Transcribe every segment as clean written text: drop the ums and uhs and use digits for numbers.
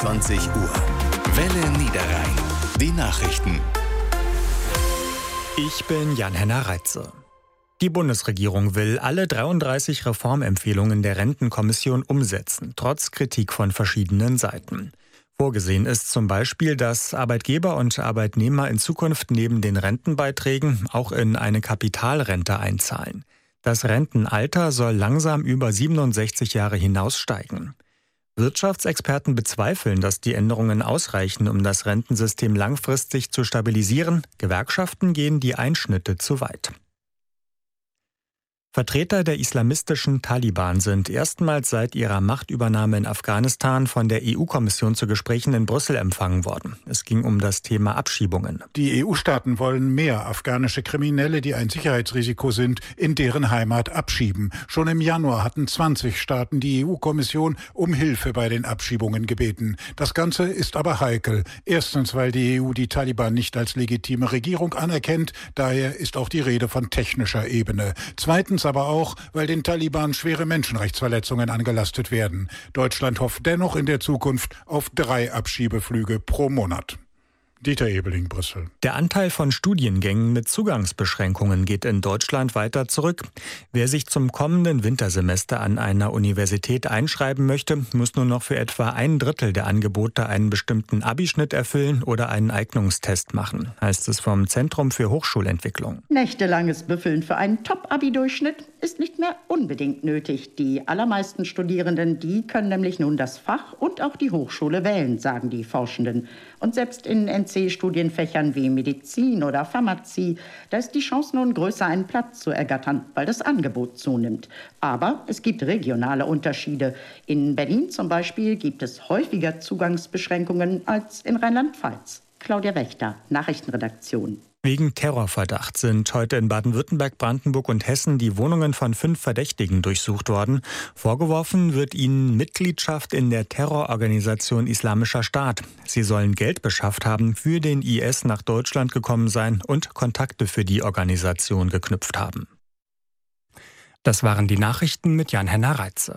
20 Uhr. Welle Niederrhein. Die Nachrichten. Ich bin Jan-Henner Reitze. Die Bundesregierung will alle 33 Reformempfehlungen der Rentenkommission umsetzen, trotz Kritik von verschiedenen Seiten. Vorgesehen ist zum Beispiel, dass Arbeitgeber und Arbeitnehmer in Zukunft neben den Rentenbeiträgen auch in eine Kapitalrente einzahlen. Das Rentenalter soll langsam über 67 Jahre hinaus steigen. Wirtschaftsexperten bezweifeln, dass die Änderungen ausreichen, um das Rentensystem langfristig zu stabilisieren. Gewerkschaften gehen die Einschnitte zu weit. Vertreter der islamistischen Taliban sind erstmals seit ihrer Machtübernahme in Afghanistan von der EU-Kommission zu Gesprächen in Brüssel empfangen worden. Es ging um das Thema Abschiebungen. Die EU-Staaten wollen mehr afghanische Kriminelle, die ein Sicherheitsrisiko sind, in deren Heimat abschieben. Schon im Januar hatten 20 Staaten die EU-Kommission um Hilfe bei den Abschiebungen gebeten. Das Ganze ist aber heikel. Erstens, weil die EU die Taliban nicht als legitime Regierung anerkennt. Daher ist auch die Rede von technischer Ebene. Zweitens aber auch, weil den Taliban schwere Menschenrechtsverletzungen angelastet werden. Deutschland hofft dennoch in der Zukunft auf 3 Abschiebeflüge pro Monat. Dieter Ebeling, Brüssel. Der Anteil von Studiengängen mit Zugangsbeschränkungen geht in Deutschland weiter zurück. Wer sich zum kommenden Wintersemester an einer Universität einschreiben möchte, muss nur noch für etwa 1/3 der Angebote einen bestimmten Abischnitt erfüllen oder einen Eignungstest machen, heißt es vom Zentrum für Hochschulentwicklung. Nächtelanges Büffeln für einen Top-Abi-Durchschnitt ist nicht mehr unbedingt nötig. Die allermeisten Studierenden, die können nämlich nun das Fach und auch die Hochschule wählen, sagen die Forschenden. Und selbst in NC-Studienfächern wie Medizin oder Pharmazie, da ist die Chance nun größer, einen Platz zu ergattern, weil das Angebot zunimmt. Aber es gibt regionale Unterschiede. In Berlin zum Beispiel gibt es häufiger Zugangsbeschränkungen als in Rheinland-Pfalz. Claudia Wächter, Nachrichtenredaktion. Wegen Terrorverdacht sind heute in Baden-Württemberg, Brandenburg und Hessen die Wohnungen von 5 Verdächtigen durchsucht worden. Vorgeworfen wird ihnen Mitgliedschaft in der Terrororganisation Islamischer Staat. Sie sollen Geld beschafft haben, für den IS nach Deutschland gekommen sein und Kontakte für die Organisation geknüpft haben. Das waren die Nachrichten mit Jan-Henner Reitze.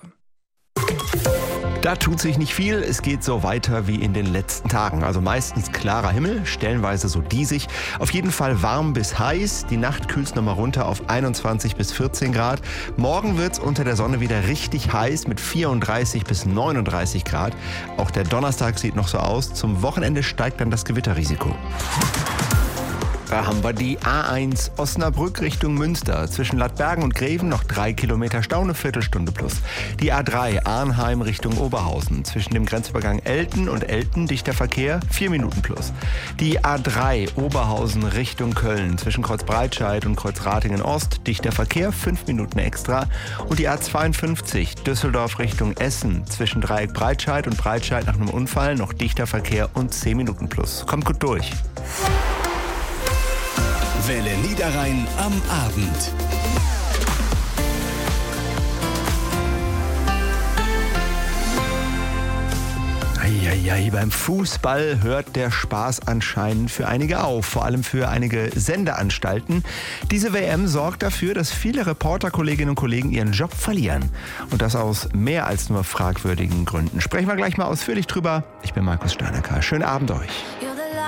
Da tut sich nicht viel, es geht so weiter wie in den letzten Tagen. Also meistens klarer Himmel, stellenweise so diesig. Auf jeden Fall warm bis heiß. Die Nacht kühlt es nochmal runter auf 21 bis 14 Grad. Morgen wird es unter der Sonne wieder richtig heiß mit 34 bis 39 Grad. Auch der Donnerstag sieht noch so aus. Zum Wochenende steigt dann das Gewitterrisiko. Da haben wir die A1 Osnabrück Richtung Münster. Zwischen Ladbergen und Greven noch 3 Kilometer Stau, eine Viertelstunde plus. Die A3 Arnheim Richtung Oberhausen. Zwischen dem Grenzübergang Elten und Elten dichter Verkehr, 4 Minuten plus. Die A3 Oberhausen Richtung Köln. Zwischen Kreuz Breitscheid und Kreuz Ratingen Ost dichter Verkehr, 5 Minuten extra. Und die A52 Düsseldorf Richtung Essen. Zwischen Dreieck Breitscheid und Breitscheid nach einem Unfall noch dichter Verkehr und 10 Minuten plus. Kommt gut durch. Welle Niederrhein am Abend. Eieiei, beim Fußball hört der Spaß anscheinend für einige auf, vor allem für einige Sendeanstalten. Diese WM sorgt dafür, dass viele Reporterkolleginnen und Kollegen ihren Job verlieren. Und das aus mehr als nur fragwürdigen Gründen. Sprechen wir gleich mal ausführlich drüber. Ich bin Markus Steinecker. Schönen Abend euch.